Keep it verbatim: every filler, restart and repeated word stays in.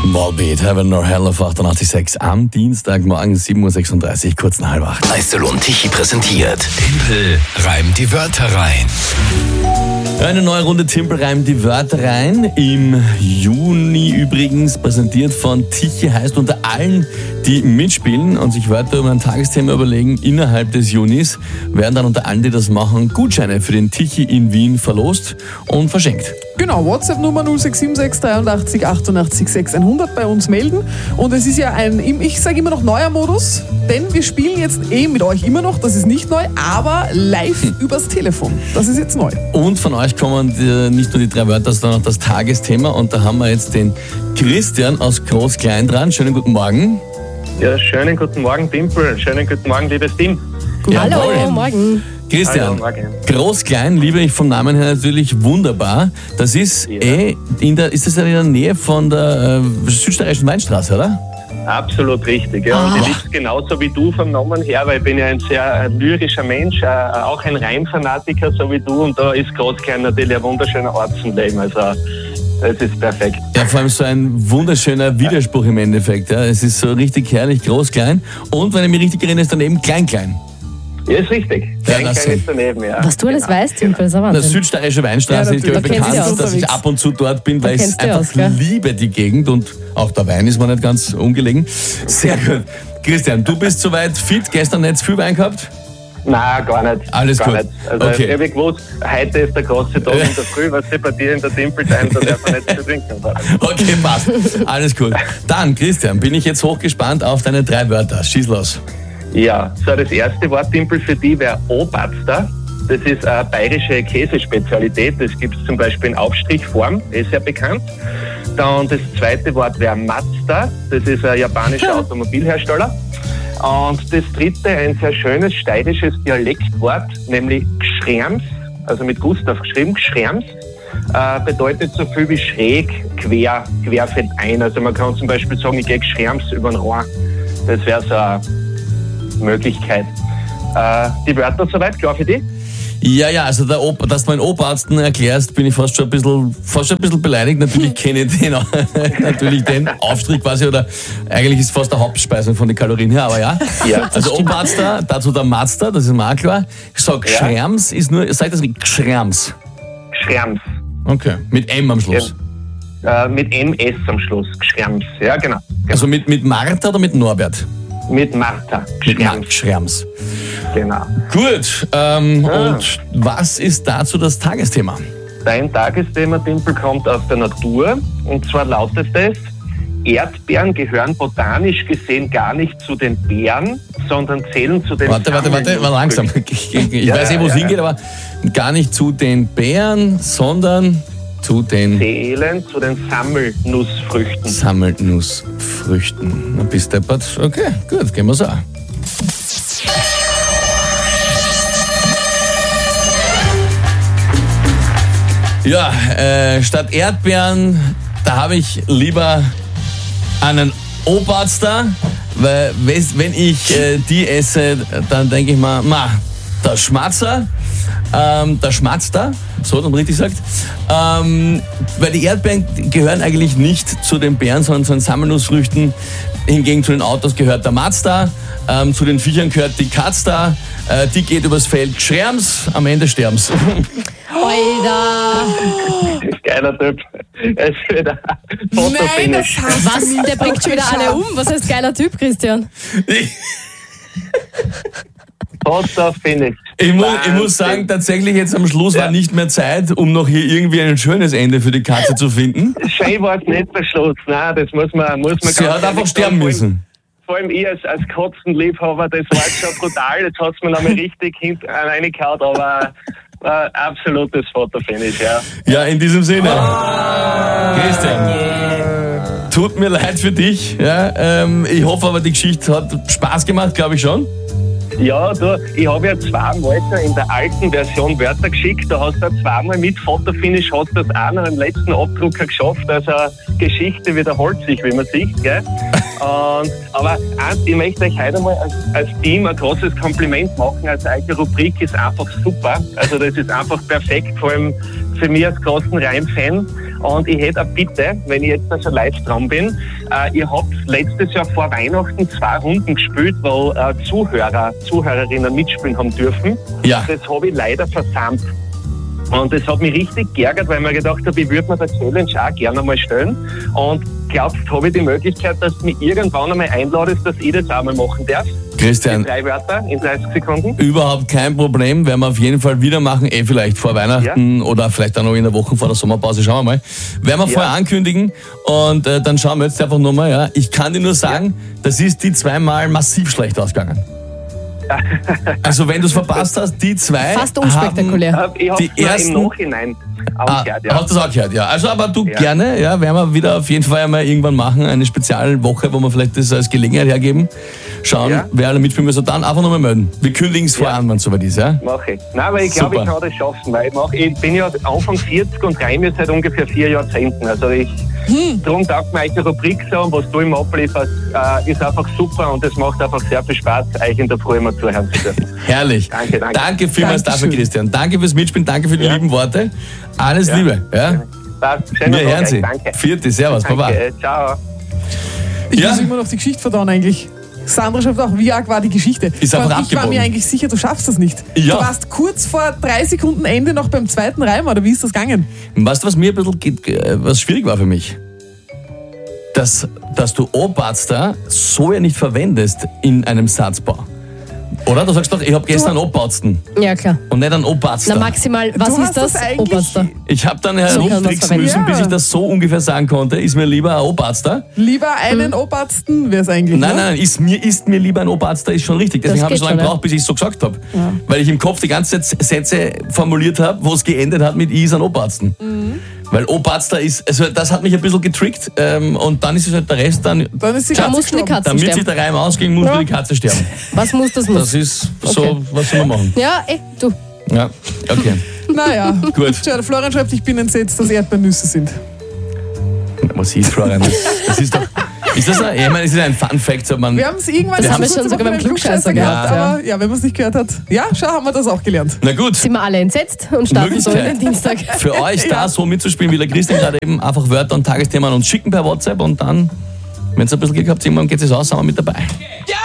Volbeat, Heaven or Hell auf achtundachtzig Komma sechs am Dienstagmorgen sieben Uhr sechsunddreißig, kurz nach halb acht. Liesl und Tichy präsentiert Tempel reimt die Wörter rein. Eine neue Runde Tempel reimt die Wörter rein. Im Juni übrigens, präsentiert von Tichy, heißt unter allen, die mitspielen und sich Wörter über ein Tagesthema überlegen innerhalb des Junis, werden dann unter allen, die das machen, Gutscheine für den Tichy in Wien verlost und verschenkt. Genau, WhatsApp-Nummer null sechs sieben sechs dreiundachtzig achtundachtzig sechs hundert bei uns melden. Und es ist ja ein, ich sage immer noch neuer Modus, denn wir spielen jetzt eh mit euch immer noch, das ist nicht neu, aber live hm. übers Telefon. Das ist jetzt neu. Und von euch kommen die, nicht nur die drei Wörter, sondern auch das Tagesthema. Und da haben wir jetzt den Christian aus Groß-Klein dran. Schönen guten Morgen. Ja, schönen guten Morgen, Dimpel. Schönen guten Morgen, liebes Team. Guten Hallo, morgen. Christian, Groß-Klein, liebe ich vom Namen her natürlich wunderbar. Das ist ja. eh in der, ist das in der Nähe von der äh, Südsteirischen Weinstraße, oder? Absolut richtig, ja. Und ich liebe es genauso wie du vom Namen her, weil ich bin ja ein sehr äh, lyrischer Mensch, äh, auch ein Reimfanatiker, so wie du. Und da ist Groß-Klein natürlich ein wunderschöner Ort zum Leben. Also das ist perfekt. Ja, vor allem so ein wunderschöner Widerspruch im Endeffekt. Ja. Es ist so richtig herrlich, Groß-Klein. Und wenn ich mich richtig erinnere, ist daneben Klein-Klein. Ja, ist richtig. Ja, Klein, Klein ist daneben, ja. Was du alles genau. weißt, Timpel, ist ein Wahnsinn. Der Südsteirische Weinstraße Ja, ist, glaube ich, da bekannt, aus, dass ich ab und zu dort bin, weil ich kennst du einfach aus, gell? liebe die Gegend und auch der Wein ist mir nicht ganz ungelegen. Sehr gut. Christian, du bist soweit fit, gestern nicht viel Wein gehabt? Nein, gar nicht. Alles gar gut. Nicht. Also Okay. ich habe gewusst, heute ist der große Tag in der Früh, was sie bei dir in der Tempel sein, da darf man nicht zu trinken. Okay, passt. Alles gut. Dann, Christian, bin ich jetzt hochgespannt auf deine drei Wörter. Schieß los. Ja, so das erste Wort, Dimpel, für die wäre Oberster. Das ist eine bayerische Käsespezialität. Das gibt es zum Beispiel in Aufstrichform, ist sehr bekannt. Dann das zweite Wort wäre Mazda. Das ist ein japanischer Automobilhersteller. Und das dritte, ein sehr schönes steirisches Dialektwort, nämlich Gschrems, also mit Gustav geschrieben, Gschrems, äh, bedeutet so viel wie schräg, quer, querfeldein. Also man kann zum Beispiel sagen, ich gehe Gschrems über den Rohr. Das wäre so eine Möglichkeit. Äh, die Wörter soweit, klar für dich? Ja, ja, also der Opa, dass du meinen Oberarzt erklärst, bin ich fast schon ein bisschen, fast schon ein bisschen beleidigt. Natürlich kenne ich den, natürlich den Aufstrich quasi, oder eigentlich ist fast der Hauptspeise von den Kalorien her, aber ja. Ja. Also Oberarzt, dazu der Mazda, das ist mir auch klar. Ich sag, Ja. Schrems ist nur, sag das nicht, Gschrems. Gschrems. Okay, mit M am Schluss. Ja. Äh, mit M S am Schluss, Gschrems. Ja, genau. genau. Also mit, mit Martha oder mit Norbert? Mit Martha. Mit Martha Gschrems. Schrems. Genau. Gut, ähm, Ah. und was ist dazu das Tagesthema? Dein Tagesthema, Dimpel, kommt aus der Natur. Und zwar lautet es: Erdbeeren gehören botanisch gesehen gar nicht zu den Beeren, sondern zählen zu den Warte, warte, warte, mal langsam. Ich, ich, ich Ja, weiß eh, wo es ja, hingeht, ja. aber gar nicht zu den Beeren, sondern zu den Zählen zu den Sammelnussfrüchten. Sammelnussfrüchten. Na, bist deppert. Okay, gut, gehen wir so. Ja, äh, statt Erdbeeren, da habe ich lieber einen Oberarzt da, weil wes- wenn ich äh, die esse, dann denke ich mal, ma, der Schmatzer, ähm, der Schmatzter, so dass man richtig sagt, ähm, weil die Erdbeeren gehören eigentlich nicht zu den Beeren, sondern zu den Sammelnussfrüchten. Hingegen zu den Autos gehört der Mazda, ähm, zu den Viechern gehört die Katz da, äh, die geht übers Feld, Schrems, am Ende sterben's. Alter! Geiler Typ. Es ist wieder Nein, Fotofinish. das hast Was? du nicht Der bringt schon wieder alle um. Was heißt geiler Typ, Christian? Fotofinish. Ich muss, ich muss sagen, tatsächlich jetzt am Schluss Ja. war nicht mehr Zeit, um noch hier irgendwie ein schönes Ende für die Katze zu finden. Schön war es nicht der Schluss. Nein, das muss man, muss man Sie ganz hat einfach ehrlich sterben sagen. Vor allem- müssen. Vor allem ich als, als Katzenliebhaber, das war jetzt schon brutal. Jetzt hat es mir nochmal richtig hinten reingehauen, aber äh, absolutes Fotofinish, ja. Ja, in diesem Sinne. Christian, tut mir leid für dich. Ja, ähm, ich hoffe aber, die Geschichte hat Spaß gemacht, glaube ich schon. Ja, du, ich habe ja zweimal schon in der alten Version Wörter geschickt. Da hast du ja zweimal mit Fotofinish, hast du das auch noch im letzten Abdrucker geschafft. Also Geschichte wiederholt sich, wie man sieht. Gell? Und, aber eins, ich möchte euch heute mal als, als Team ein großes Kompliment machen. Also eure Rubrik ist einfach super. Also das ist einfach perfekt, vor allem für mich als großen Reim-Fan. Und ich hätte eine Bitte, wenn ich jetzt also live dran bin. Äh, ihr habt letztes Jahr vor Weihnachten zwei Runden gespielt, wo äh, Zuhörer, Zuhörerinnen mitspielen haben dürfen. Ja. Das habe ich leider versammelt. Und das hat mich richtig geärgert, weil ich mir gedacht habe, ich würde mir der Challenge auch gerne mal stellen. Und glaubst, habe ich die Möglichkeit, dass du mich irgendwann einmal einladest, dass ich das auch mal machen darf? Christian, In drei Wörter, in dreißig Sekunden. überhaupt kein Problem, werden wir auf jeden Fall wieder machen, eh vielleicht vor Weihnachten oder vielleicht auch noch in der Woche vor der Sommerpause, schauen wir mal. Werden wir Ja. vorher ankündigen und äh, dann schauen wir jetzt einfach nochmal, ja. Ich kann dir nur sagen, das ist die zweimal massiv schlecht ausgegangen. Also wenn du es verpasst hast, die zwei Fast unspektakulär. haben Äh, Ich habe die es nur ersten... im Nachhinein auch Ah, gehört, ja. hast du das auch gehört, ja. Also aber du Ja. gerne, ja, werden wir wieder auf jeden Fall einmal irgendwann machen, eine Spezialwoche, wo wir vielleicht das als Gelegenheit hergeben. Schauen, Ja. wer alle mitspielen will, so dann einfach nochmal melden. Wir kündigen es vorher an, wenn es soweit ist, ja. Mach ich. Nein, aber ich glaube, ich Super. kann das schaffen, weil ich, mach, ich bin ja Anfang vierzig und reime seit ungefähr vier Jahrzehnten. Also ich, Hm. darum taugt mir eure Rubrik so und was du immer ablieferst, äh, ist einfach super und es macht einfach sehr viel Spaß, euch in der Früh immer zuhören zu dürfen. Herrlich. Danke, danke. Danke vielmals Dankeschön. dafür, Christian. Danke fürs Mitspielen, danke für die Ja. lieben Worte. Alles Ja. Liebe. Ja. Passt. Schönen Wir Tag hören euch. Sie. Danke. Vierte, servus, Baba. Danke. Ciao. Ich Ja. muss immer noch die Geschichte verdauen eigentlich. Sandra schreibt auch, wie arg war die Geschichte? Ist einfach Vor allem, ich war abgebogen. mir eigentlich sicher, du schaffst das nicht. Ja. Du warst kurz vor drei Sekunden Ende noch beim zweiten Reim, oder wie ist das gegangen? Weißt du, was mir ein bisschen geht, äh, was schwierig war für mich? Dass, dass du Obatzter so ja nicht verwendest in einem Satzbau. Oder? Du sagst doch, ich habe gestern einen Obatzten Ja, klar. und nicht einen Obatzter. Na, maximal, was Du ist hast das das? eigentlich- Oberster. Ich habe dann So kann man's herumtricksen verwenden. müssen, bis Ja. ich das so ungefähr sagen konnte. Ist mir lieber ein Obatzter? Lieber einen Obarzten wäre es eigentlich. Nein, ne? nein, nein, ist mir, ist mir lieber ein Obatzter, ist schon richtig. Deswegen Das habe ich geht so lange schon, ja. gebraucht, bis ich es so gesagt habe. Weil ich im Kopf die ganze Zeit Sätze formuliert habe, wo es geendet hat mit I ist ein Obarzten. Mhm. Weil Obatzter ist, also das hat mich ein bisschen getrickt ähm, und dann ist es halt der Rest, dann, Dann ist die Da Katze mussten die gestorben. Katzen damit sich sterben. der Reim ausging, muss Ja. die Katze sterben. Was muss, das muss. Das ist so, Okay. was soll man machen? Ja, eh, du. Ja, okay. Naja, Gut. Tja, der Florian schreibt, ich bin entsetzt, dass Erdbeernüsse sind. Was ist, Florian? Das, das ist doch, ist das ein, ich meine, es ist ein Fun Fact, so man, Wir haben es irgendwann Das in haben wir kurzer schon Woche sogar beim beim Klugscheißer gehabt. gehabt, ja. Aber ja, wenn man es nicht gehört hat. Ja, schau, haben wir das auch gelernt. na gut. Sind wir alle entsetzt und starten so in den Möglichkeit. Dienstag. Für euch da so mitzuspielen, wie der Christian gerade eben, einfach Wörter und Tagesthemen an uns schicken per WhatsApp und dann, wenn es ein bisschen Glück habt, irgendwann geht es aus, sind wir mit dabei. Ja!